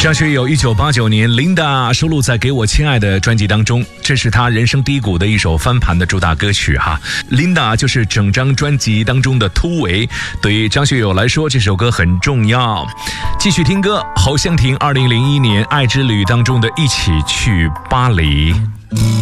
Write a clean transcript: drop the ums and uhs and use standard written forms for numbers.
张学友1989年 Linda 收录在《给我亲爱的》专辑当中，这是他人生低谷的一首翻盘的主打歌曲哈。Linda 就是整张专辑当中的突围，对于张学友来说这首歌很重要。继续听歌，侯湘婷2001年《爱之旅》当中的一起去巴黎。